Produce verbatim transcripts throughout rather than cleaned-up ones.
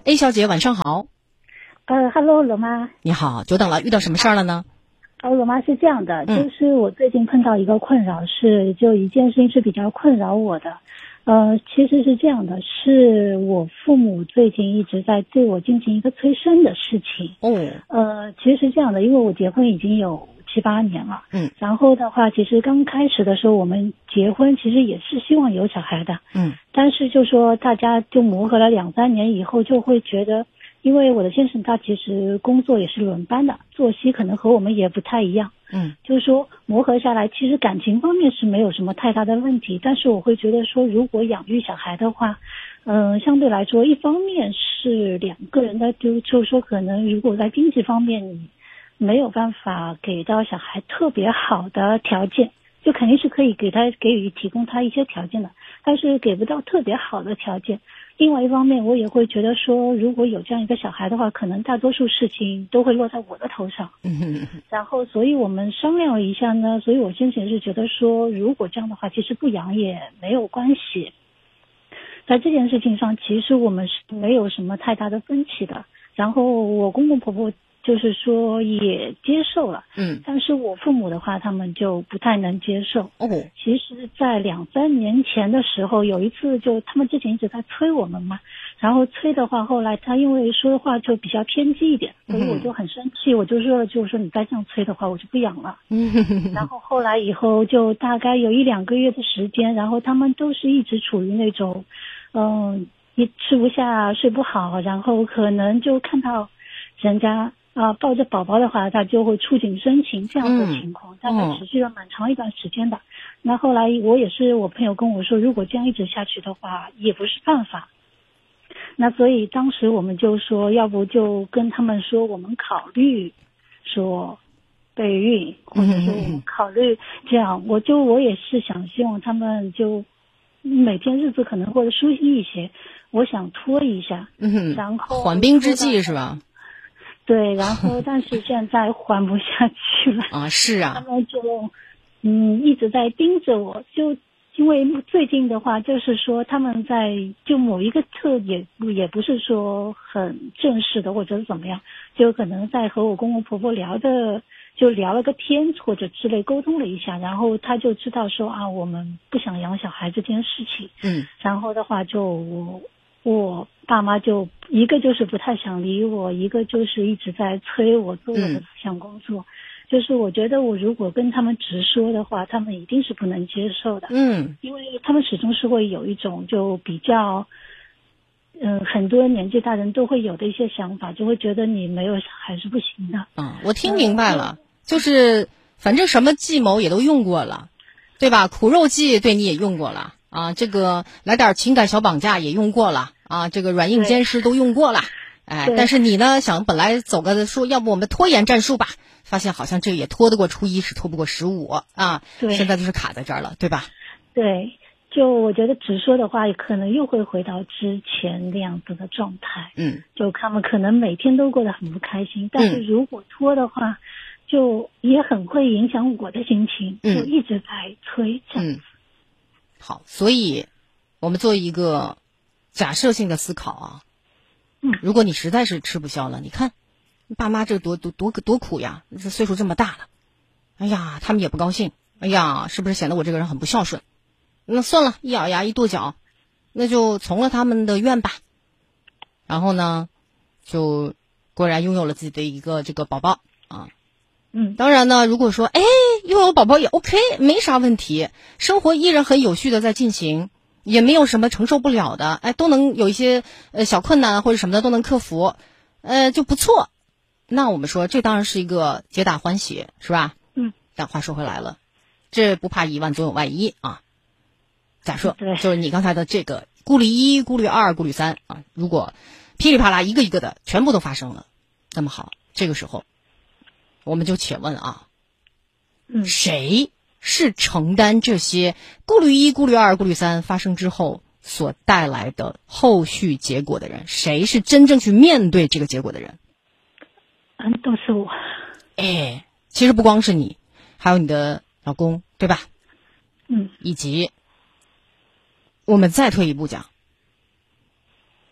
A 小姐晚上好。 呃哈喽，罗妈。 你好，久等了，遇到什么事儿了呢？ 呃，罗妈是这样的， 嗯就是我最近碰到一个困扰是，就一件事情是比较困扰我的。呃，其实是这样的，是我父母最近一直在对我进行一个催生的事情。 哦， 呃，其实是这样的，因为我结婚已经有七八年了。 嗯， 然后的话，其实刚开始的时候，我们结婚其实也是希望有小孩的。 嗯， 但是就说大家就磨合了两三年以后，就会觉得，因为我的先生他其实工作也是轮班的，作息可能和我们也不太一样。 嗯， 就是说磨合下来，其实感情方面是没有什么太大的问题，但是我会觉得说，如果养育小孩的话，嗯、呃，相对来说，一方面是两个人的，就就是说可能如果在经济方面你没有办法给到小孩特别好的条件，就肯定是可以给他给予提供他一些条件的，但是给不到特别好的条件。另外一方面，我也会觉得说，如果有这样一个小孩的话，可能大多数事情都会落在我的头上。 嗯， 然后，所以我们商量了一下呢，所以我先前是觉得说，如果这样的话，其实不养也没有关系。在这件事情上，其实我们是没有什么太大的分歧的。然后我公公婆婆就是说也接受了， 嗯， 但是我父母的话，他们就不太能接受。 哦， 其实，在两三年前的时候，有一次就他们之前一直在催我们嘛，然后催的话，后来他因为说的话就比较偏激一点，所以我就很生气，我就说了，就是说你再这样催的话，我就不养了。 嗯， 然后后来以后就大概有一两个月的时间，然后他们都是一直处于那种，嗯，一吃不下睡不好，然后可能就看到人家啊、呃、抱着宝宝的话，他就会触景生情这样的情况，大概持续了蛮长一段时间的。那后来我也是我朋友跟我说，如果这样一直下去的话，也不是办法。那所以当时我们就说，要不就跟他们说，我们考虑说备孕，或者说我们考虑这样。我就我也是想希望他们就每天日子可能过得舒心一些，我想拖一下， 嗯， 然后缓兵之计是吧？ 对，然后但是现在缓不下去了啊，是啊， 他们就嗯一直在盯着我，就因为最近的话，就是说他们在就某一个特也也不是说很正式的或者是怎么样，就可能在和我公公婆婆聊的，就聊了个天或者之类沟通了一下，然后他就知道说啊，我们不想养小孩这件事情， 嗯， 然后的话就我我爸妈就一个就是不太想理我，一个就是一直在催我做我的思想工作。嗯，就是我觉得我如果跟他们直说的话，他们一定是不能接受的。 嗯， 因为他们始终是会有一种就比较，嗯、呃，很多年纪大人都会有的一些想法，就会觉得你没有小孩是不行的。 啊，我听明白了，嗯、就是反正什么计谋也都用过了，对吧？苦肉计对你也用过了啊，这个来点情感小绑架也用过了啊，这个软硬兼施都用过了。哎，但是你呢，想本来走个说，要不我们拖延战术吧，发现好像这个也拖得过初一，是拖不过十五啊。 对， 现在就是卡在这儿了，对吧？ 对，就我觉得直说的话，可能又会回到之前那样子的状态。 嗯， 就他们可能每天都过得很不开心，但是如果拖的话，嗯、就也很会影响我的心情， 嗯、 就一直在催这样子。 嗯，好，所以我们做一个假设性的思考啊。 嗯， 如果你实在是吃不消了，你看，爸妈这多多多多苦呀！这岁数这么大了，哎呀，他们也不高兴，哎呀，是不是显得我这个人很不孝顺？那算了，一咬牙一跺脚，那就从了他们的愿吧。然后呢，就果然拥有了自己的一个这个宝宝啊。 嗯， 当然呢，如果说哎拥有宝宝也 OK， 没啥问题，生活依然很有序的在进行。也没有什么承受不了的，哎，都能有一些呃小困难或者什么的都能克服，呃就不错。那我们说这当然是一个皆大欢喜，是吧？ 嗯。 但话说回来了，这不怕一万总有万一啊。假设就是你刚才的这个顾虑一、顾虑二、顾虑三啊，如果噼里啪啦一个一个的全部都发生了，那么好，这个时候我们就且问啊， 嗯， 谁是承担这些顾虑一、顾虑二、顾虑三发生之后所带来的后续结果的人？谁是真正去面对这个结果的人？ 嗯，都是我。 哎，其实不光是你，还有你的老公，对吧？ 嗯， 以及我们再退一步讲，对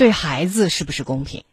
对孩子是不是公平？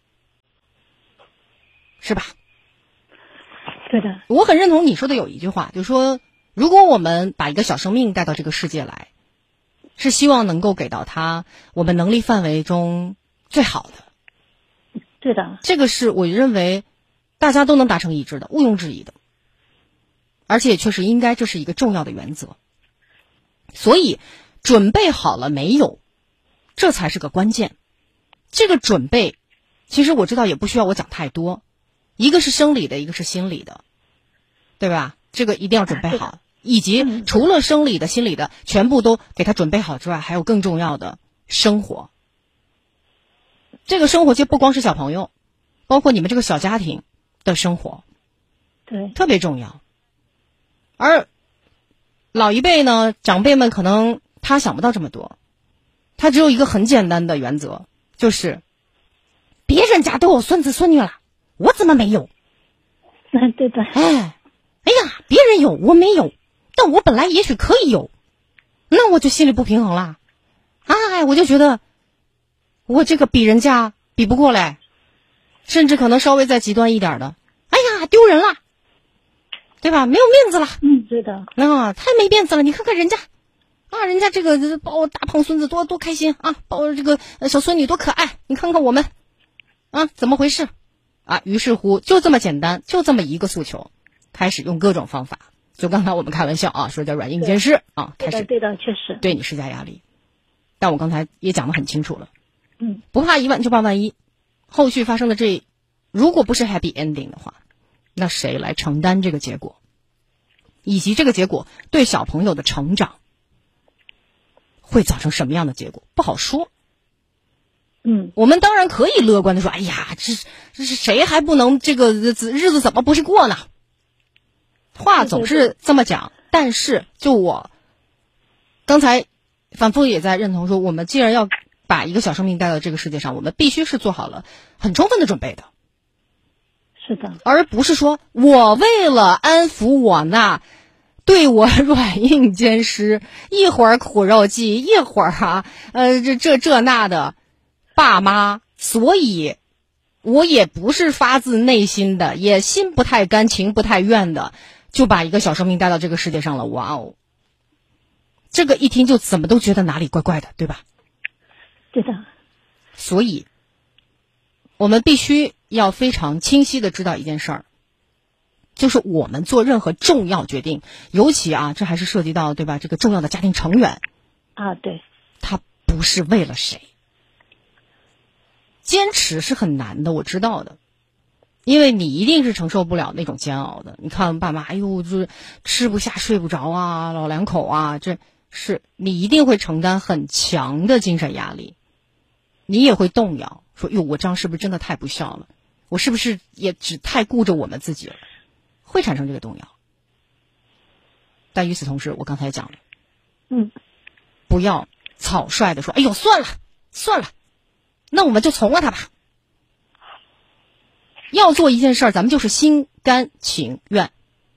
是吧？ 对的。 我很认同你说的有一句话，就是说，如果我们把一个小生命带到这个世界来，是希望能够给到他我们能力范围中最好的。 对的。 这个是我认为大家都能达成一致的，毋庸置疑的。而且确实应该这是一个重要的原则。所以准备好了没有，这才是个关键。这个准备其实我知道也不需要我讲太多，一个是生理的，一个是心理的，对吧？这个一定要准备好，以及除了生理的心理的全部都给他准备好之外，还有更重要的生活。这个生活其实不光是小朋友，包括你们这个小家庭的生活， 对， 特别重要。而老一辈呢，长辈们可能他想不到这么多，他只有一个很简单的原则，就是别人家都有孙子孙女了，我怎么没有？ 嗯，对的。 哎，哎呀，别人有我没有，但我本来也许可以有，那我就心里不平衡了。哎，我就觉得我这个比人家比不过来，甚至可能稍微再极端一点的，哎呀，丢人了，对吧？没有面子了。 嗯，对的。 啊，太没面子了！你看看人家，啊，人家这个抱大胖孙子多多开心啊，抱这个小孙女多可爱。你看看我们，啊，怎么回事？啊，于是乎就这么简单，就这么一个诉求，开始用各种方法。就刚才我们开玩笑啊，说叫软硬兼施啊，开始对的，确实对你施加压力。但我刚才也讲得很清楚了， 嗯， 不怕一万就怕万一，后续发生的这如果不是 happy ending 的话，那谁来承担这个结果？以及这个结果对小朋友的成长会造成什么样的结果，不好说。 嗯， 我们当然可以乐观的说，哎呀，这这是谁还不能这个日子日子怎么不是过呢？话总是这么讲，但是就我刚才反复也在认同说，我们既然要把一个小生命带到这个世界上，我们必须是做好了很充分的准备的。 是的， 而不是说我为了安抚我那对我软硬兼施，一会儿苦肉计，一会儿啊，呃，这这这那的爸妈，所以我也不是发自内心的，也心不太甘情不太愿的，就把一个小生命带到这个世界上了。哇哦，这个一听就怎么都觉得哪里怪怪的，对吧？ 对的。 所以我们必须要非常清晰的知道一件事儿，就是我们做任何重要决定，尤其啊，这还是涉及到对吧？这个重要的家庭成员啊，对， 他不是为了谁。坚持是很难的，我知道的，因为你一定是承受不了那种煎熬的。你看爸妈，哎呦，就是吃不下、睡不着啊，老两口啊，这是你一定会承担很强的精神压力，你也会动摇。说哟，我这样是不是真的太不孝了？我是不是也只太顾着我们自己了？会产生这个动摇。但与此同时，我刚才讲了， 嗯， 不要草率的说，哎呦，算了算了，那我们就从了他吧。要做一件事儿，咱们就是心甘情愿，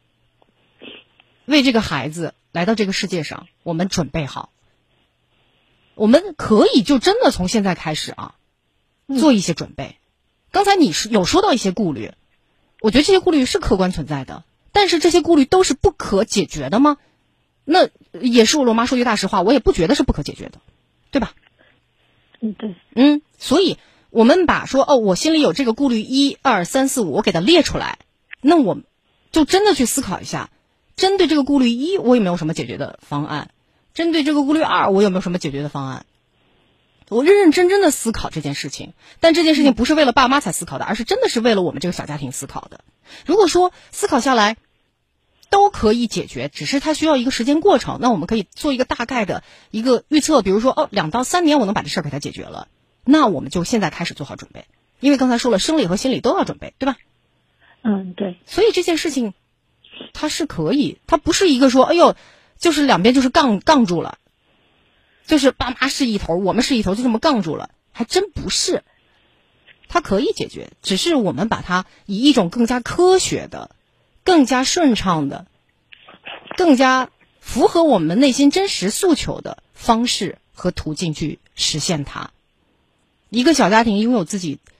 为这个孩子来到这个世界上，我们准备好。我们可以就真的从现在开始啊，做一些准备。刚才你是有说到一些顾虑，我觉得这些顾虑是客观存在的，但是这些顾虑都是不可解决的吗？那也是我妈说句大实话，我也不觉得是不可解决的，对吧？ 嗯，对， 嗯，所以我们把说哦，我心里有这个顾虑一二三四五，我给它列出来，那我就真的去思考一下，针对这个顾虑一，我有没有什么解决的方案？针对这个顾虑二，我有没有什么解决的方案？我认认真真的思考这件事情，但这件事情不是为了爸妈才思考的，而是真的是为了我们这个小家庭思考的。如果说思考下来都可以解决，只是它需要一个时间过程，那我们可以做一个大概的一个预测，比如说哦，两到三年我能把这事儿给它解决了，那我们就现在开始做好准备，因为刚才说了，生理和心理都要准备，对吧？ 嗯，对。 所以这件事情它是可以，它不是一个说哎呦，就是两边就是杠杠住了。就是爸妈是一头，我们是一头，就这么杠住了，还真不是。它可以解决，只是我们把它以一种更加科学的、更加顺畅的、更加符合我们内心真实诉求的方式和途径去实现它。 一个小家庭拥有自己